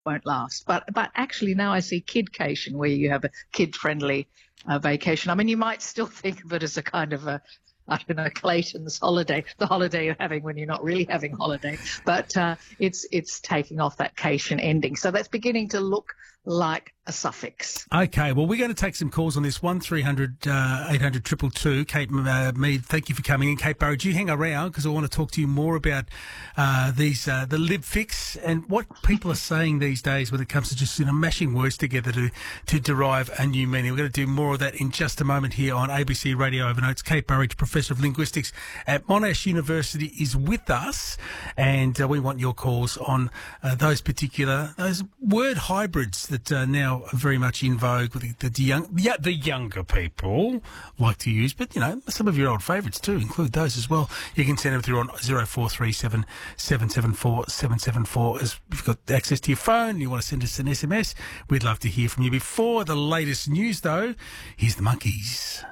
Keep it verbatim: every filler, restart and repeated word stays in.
won't last. But but actually now I see kidcation, where you have a kid-friendly uh, vacation. I mean, you might still think of it as a kind of a, I don't know, Clayton's holiday, the holiday you're having when you're not really having holiday. But uh, it's it's taking off that cation ending. So that's beginning to look like a suffix. Okay, well, we're going to take some calls on this. one three hundred eight hundred two two two. Kate uh, Mead, thank you for coming in. Kate Burridge, you hang around because I want to talk to you more about uh, these uh, the LibFix and what people are saying these days when it comes to just, you know, mashing words together to, to derive a new meaning. We're going to do more of that in just a moment here on A B C Radio Overnights. Kate Burridge, Professor of Linguistics at Monash University, is with us, and uh, we want your calls on uh, those particular those word hybrids that uh, now are very much in vogue with the, the young, yeah, the younger people like to use, but, you know, some of your old favourites too, include those as well. You can send them through on zero four three seven, seven seven four, seven seven four. As you've got access to your phone and you want to send us an S M S, we'd love to hear from you. Before the latest news, though, here's the Monkeys.